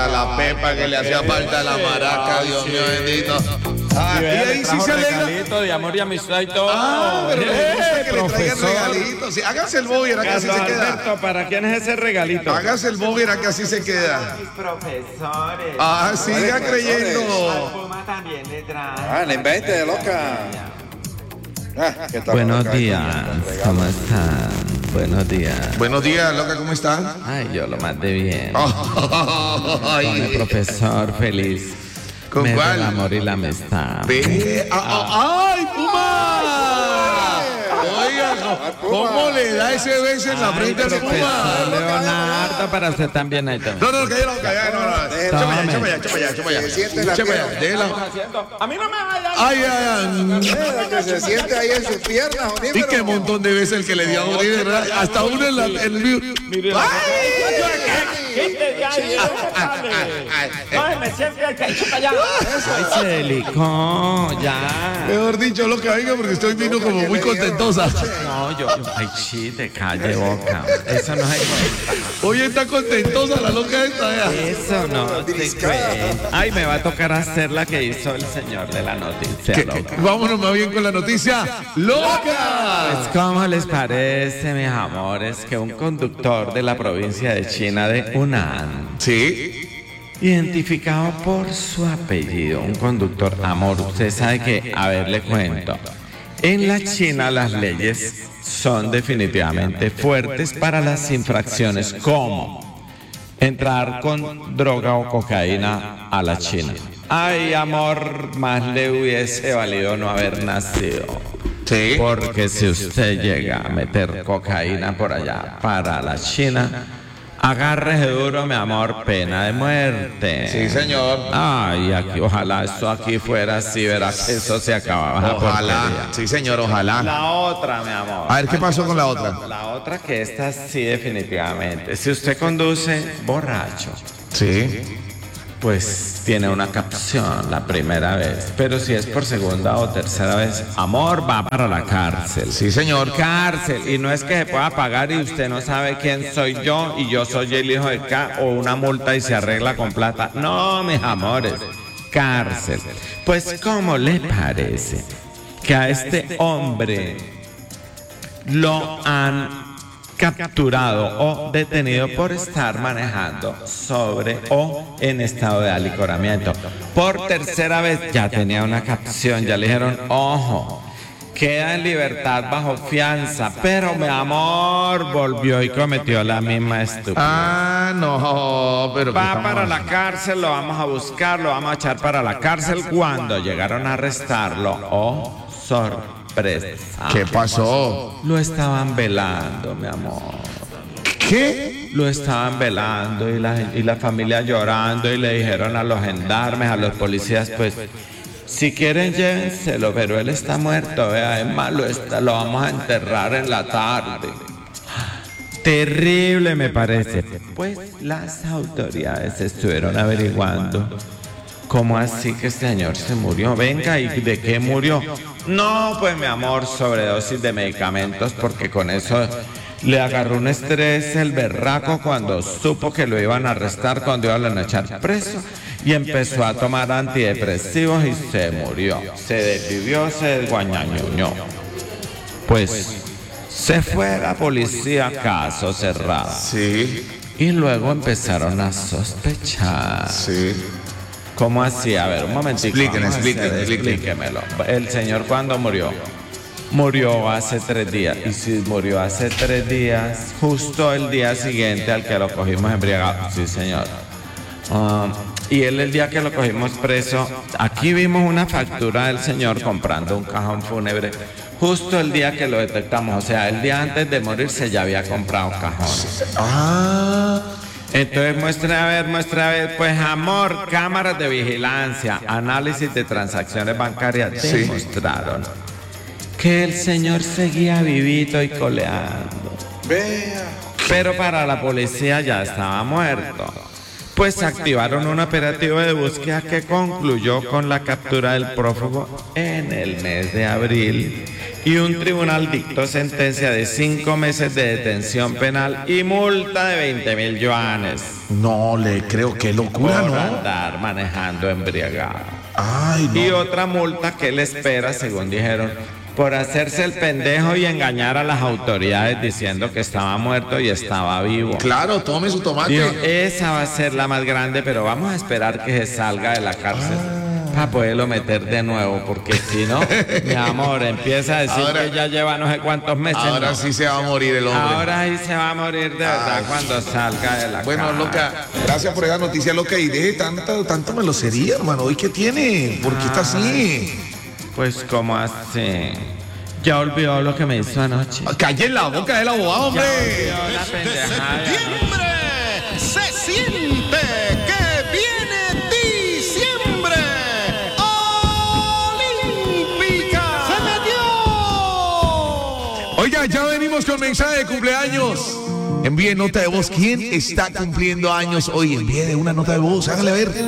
maraca, la pepa que le hacía falta a la maraca, Dios mío bendito. Y ahí sí se alegra. De amor y amistad y todo. Pero le gusta que le traigan profesor. regalitos. Sí, hágase el bogue, que así Carlos se queda. Alberto, ¿para quién es ese regalito? Hágase el bogue, que así se queda. Mis profesores. Siga Al creyendo. Puma también le traje. No invente, loca. ¿Qué tal, Buenos loca? días, ¿cómo están? Buenos días. Buenos días, loca, ¿cómo están? Ay, yo lo más de bien. Con el Ay, profesor feliz. ¿Con Mes cuál? del amor y la amistad. ve. ¡Ay, Puma! Oiga, ¿cómo le da ese beso en la frente a ese Profesor Puma? Leonardo, para usted también ahí también. No, cállalo, no. Échame allá. Se siente la Échame allá, pierna. déjela. A mí no me vaya. Ay. Que se siente ahí en sus piernas, Y Onímero. qué montón de veces el que le dio a morir, ¿verdad? Hasta uno en el... Ay, me siento el pecho para allá. Ay, se delicó, ya. Mejor dicho, loca, venga, porque estoy vino como muy contentosa. No, ay, chiste, calle boca. Eso no es. Hoy está contentosa la loca esta, vea. Eso no te cuento. Ay, me va a tocar hacer la que hizo el señor de la noticia, loca. Vámonos más bien con la noticia loca. Pues, ¿cómo les parece, mis amores, que un conductor de la provincia de China de Hunan, Sí. identificado por su apellido, un conductor amor, usted sabe que, a ver, le cuento, en la China las leyes son definitivamente fuertes para las infracciones como entrar con droga o cocaína a la China. Ay, amor, más le hubiese valido no haber nacido. Sí. Porque si usted llega a meter cocaína por allá para la China, agárrese duro, mi amor, pena de muerte. Sí, señor. Ay, aquí, ojalá esto aquí fuera así, verá que eso se acababa. esa Ojalá. porquería. Sí, señor, ojalá. La otra, mi amor. A ver, ¿qué pasó con la otra? La otra que esta sí definitivamente. Si usted conduce borracho, Sí. pues tiene una capción la primera vez. Pero si es por segunda o tercera vez, amor, va para la cárcel. Sí, señor. Cárcel. Y no es que se pueda pagar y usted no sabe quién soy yo y yo soy el hijo de K o una multa y se arregla con plata. No, mis amores. Cárcel. Pues, ¿cómo le parece que a este hombre lo han capturado o detenido por estar manejando sobre o en estado de alicoramiento? Por tercera vez ya tenía una capción, ya le dijeron, ojo, queda en libertad bajo fianza, pero mi amor volvió y cometió la misma estupidez. No, pero... Va para la cárcel, lo vamos a buscar, lo vamos a echar para la cárcel. Cuando llegaron a arrestarlo, oh, sorpresa. ¿Qué pasó? Lo estaban velando, mi amor. ¿Qué? Lo estaban velando y la familia llorando y le dijeron a los gendarmes, a los policías, pues, si quieren llévenselo, pero él está muerto, vea, es malo, lo vamos a enterrar en la tarde. Terrible me parece. Pues las autoridades estuvieron averiguando. ¿Cómo así que este señor se murió? Venga, ¿y de qué murió? No, pues mi amor, sobredosis de medicamentos, porque con eso le agarró un estrés el berraco cuando supo que lo iban a arrestar, cuando iban a echar preso, y empezó a tomar antidepresivos y se murió. Se desvivió, se desguañañuñó. Pues se fue la policía, caso cerrado. Sí, Y luego empezaron a sospechar. sí. ¿Cómo así? A ver, un momentito. Explíquemelo. El señor, ¿cuándo murió? Murió hace 3 días. Y si murió hace 3 días, justo el día siguiente al que lo cogimos embriagado. Sí, señor. Y él, el día que lo cogimos preso, aquí vimos una factura del señor comprando un cajón fúnebre. Justo el día que lo detectamos, o sea, el día antes de morirse ya había comprado cajones. Entonces muestre a ver, pues amor, cámaras de vigilancia, análisis de transacciones bancarias demostraron que el señor seguía vivito y coleando. Vea. Pero para la policía ya estaba muerto. Pues activaron un operativo de búsqueda que concluyó con la captura del prófugo en el mes de abril y un tribunal dictó sentencia de 5 meses de detención penal y multa de 20.000 yuanes. No le creo, qué locura, por ¿no? andar manejando embriagado. Ay, Y no. otra multa que le espera, según dijeron, por hacerse el pendejo y engañar a las autoridades diciendo que estaba muerto y estaba vivo. Claro, tome su Dijo, tomate. esa va a ser la más grande, pero vamos a esperar que se salga de la cárcel para poderlo meter de nuevo, porque si no, mi amor, empieza a decir Ahora- que ya lleva no sé cuántos meses. Ahora ¿no? sí se va a morir el hombre. Ahora sí se va a morir de verdad cuando salga de la Bueno, cárcel. loca, gracias por esa noticia, loca. Y deje tanta melosería, hermano. ¿Hoy qué tiene? ¿Por qué está así? Pues, ¿cómo así? Ya olvidó lo que me hizo anoche. Calle la boca del abogado, Ya hombre. olvidó la pendejada. Diciembre se siente que viene diciembre. Olímpica se metió. Oiga, ya venimos con mensaje de cumpleaños. Envíe nota de voz. ¿Quién está cumpliendo años hoy? Envíe de una nota de voz. Hágale ver.